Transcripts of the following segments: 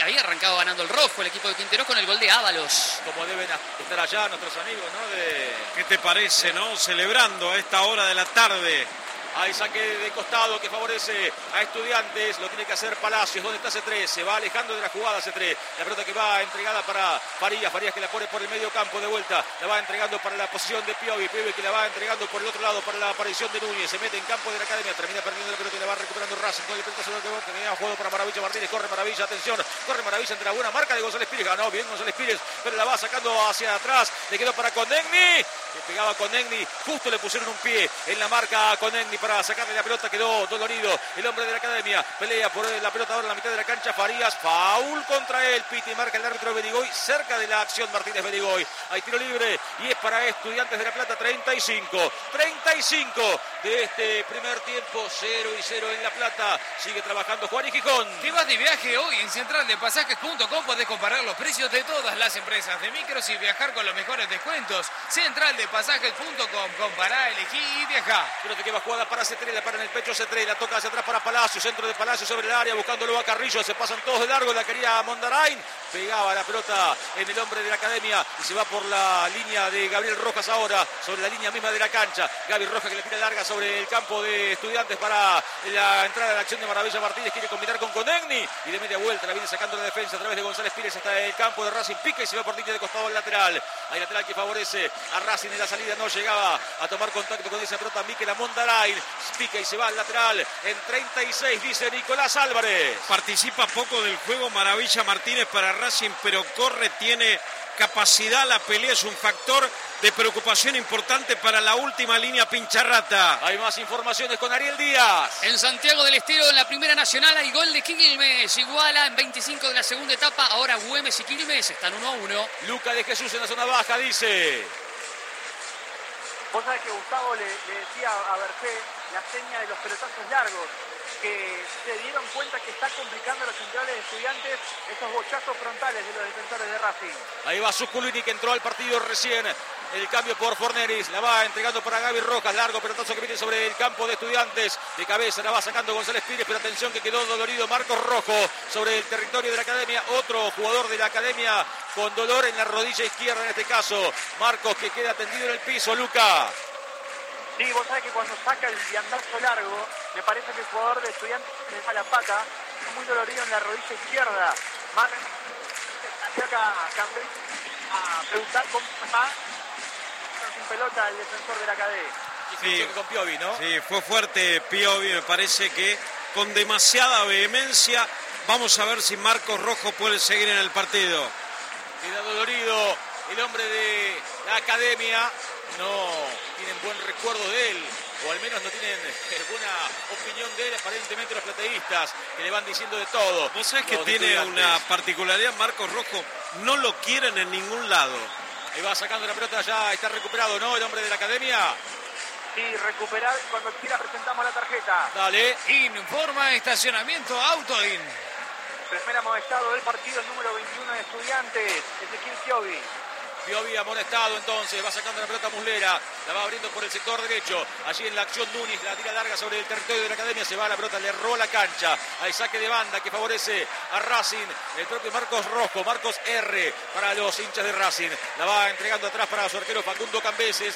había arrancado ganando el rojo el equipo de Quinteros con el gol de Ábalos. Como deben estar allá nuestros amigos, ¿no? ¿Qué te parece, no? Celebrando a esta hora de la tarde. Hay saque de costado que favorece a Estudiantes. Lo tiene que hacer Palacios. ¿Dónde está C3? Se va alejando de la jugada C3. La pelota que va entregada para Farías. Farías que la pone por el medio campo de vuelta. La va entregando para la posición de Piovi. Piovi que la va entregando por el otro lado para la aparición de Núñez. Se mete en campo de la Academia. Termina perdiendo la pelota y la va recuperando Racing. Con el pelota sobre el que venía jugado para Maravilla Martínez. Corre Maravilla. Atención. Corre Maravilla entre la buena marca de González Pires. Ganó bien González Pires. Pero la va sacando hacia atrás. Le quedó para Conegni. Le pegaba Conegni. Justo le pusieron un pie en la marca a Conegni para sacarle la pelota. Quedó dolorido el hombre de la Academia. Pelea por la pelota ahora en la mitad de la cancha. Farías, foul contra él. Piti marca el árbitro Berigoy. Cerca de la acción Martínez Berigoy. Hay tiro libre y es para Estudiantes de La Plata. 35 de este primer tiempo. 0-0 en La Plata. Sigue trabajando Juan y Gijón. ¿Qué vas de viaje hoy? En centraldepasajes.com podés comparar los precios de todas las empresas de micros y viajar con los mejores descuentos. Centraldepasajes.com. Compará, elegí y viajá. Pelota que va jugada para C3. La para en el pecho C3. La toca hacia atrás para Palacios. Centro de Palacios sobre el área. Buscándolo a Carrillo. Se pasan todos de largo. La quería Mondarain. Pegaba la pelota en el hombre de la Academia. Y se va por la línea de Gabriel Rojas ahora. Sobre la línea misma de la cancha. Gaby Rojas que le tira larga sobre el campo de Estudiantes para la entrada de la acción de Maravilla Martínez. Quiere combinar con Conegni. Y de media vuelta la viene sacando la defensa a través de González Pires hasta el campo de Racing. Pica y se va por línea de costado al lateral. Hay lateral que favorece a Racing en la salida. No llegaba a tomar contacto con esa pelota Mikel Mondarain. Pica y se va al lateral. En 36 dice Nicolás Álvarez. Participa poco del juego Maravilla Martínez para Racing, pero corre, tiene capacidad. La pelea es un factor de preocupación importante para la última línea pincharrata. Hay más informaciones con Ariel Díaz. En Santiago del Estero, en la Primera Nacional, hay gol de Quilmes. Iguala en 25 de la segunda etapa. Ahora Güemes y Quilmes están 1-1. Luca de Jesús en la zona baja dice. Vos sabés que Gustavo le decía a Bercé la seña de los pelotazos largos, que se dieron cuenta que está complicando a los centrales de Estudiantes esos bochazos frontales de los defensores de Racing. Ahí va Zuculini que entró al partido recién. El cambio por Forneris. La va entregando para Gaby Rojas. Largo pelotazo que viene sobre el campo de Estudiantes. De cabeza la va sacando González Pires. Pero atención que quedó dolorido Marcos Rojo sobre el territorio de la Academia. Otro jugador de la Academia con dolor en la rodilla izquierda en este caso. Marcos que queda tendido en el piso. Luca. Sí, vos sabés que cuando saca el viandazo largo, me parece que el jugador de Estudiantes le da la pata. Está muy dolorido en la rodilla izquierda. Marca a Campbell a preguntar cómo está. Sin pelota el defensor de la Academia. Sí, con Piovi, ¿no? Sí, fue fuerte Piovi, me parece que con demasiada vehemencia. Vamos a ver si Marcos Rojo puede seguir en el partido. Queda dolorido el hombre de la Academia. No tienen buen recuerdo de él, o al menos no tienen buena opinión de él, aparentemente los plateístas, que le van diciendo de todo. Vos sabés que tiene una particularidad Marcos Rojo, no lo quieren en ningún lado. Ahí va sacando la pelota, ya está recuperado, ¿no? El hombre de la Academia. Sí, recuperar, cuando quiera presentamos la tarjeta. Dale. Informa estacionamiento Autoin. Primer amonestado del partido, el número 21 de Estudiantes, Ezequiel Piovi. Piovi amonestado entonces, va sacando la pelota Muslera, la va abriendo por el sector derecho, allí en la acción Núñez, la tira larga sobre el territorio de la Academia, se va la pelota, le roba la cancha, hay saque de banda que favorece a Racing, el propio Marcos Rojo, Marcos R para los hinchas de Racing, la va entregando atrás para su arquero Facundo Cambeses.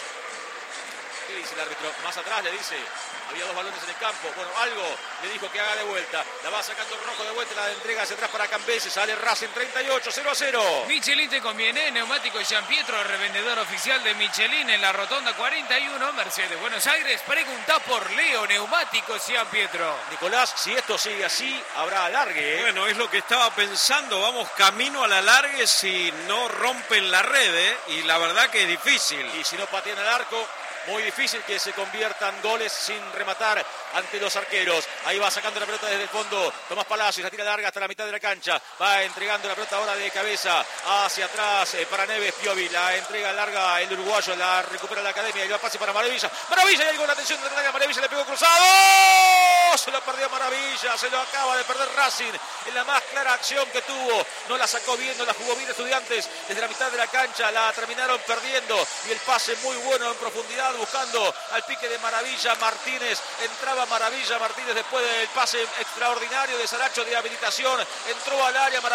¿Qué dice el árbitro? Más atrás le dice, había dos balones en el campo, bueno, algo le dijo que haga de vuelta, la va sacando Rojo de vuelta, la entrega hacia atrás para Cambeses, sale Racing 38, 0-0. Michelin te conviene, neumático Gian Pietro, revendedor oficial de Michelin en la Rotonda 41, Mercedes, Buenos Aires. Pregunta por Leo, neumático Gian Pietro. Nicolás, si esto sigue así, habrá alargue, ¿eh? Bueno, es lo que estaba pensando, vamos camino al alargue si no rompen la red, ¿eh? Y la verdad que es difícil. Y si no patean al arco, muy difícil que se conviertan goles sin rematar ante los arqueros. Ahí va sacando la pelota desde el fondo Tomás Palacios, la tira larga hasta la mitad de la cancha. Va entregando la pelota ahora de cabeza hacia atrás para Neves. Piovi, la entrega larga el uruguayo, la recupera la Academia y va pase para Maravilla. Maravilla, y algo la atención de la Maravilla, le pegó cruzado. Se lo perdió Maravilla, se lo acaba de perder Racing en la más clara acción que tuvo. No la sacó bien, no la jugó bien Estudiantes desde la mitad de la cancha, la terminaron perdiendo y el pase muy bueno en profundidad buscando al pique de Maravilla Martínez. Entraba Maravilla Martínez después del pase extraordinario de Saracho de habilitación. Entró al área Maravilla.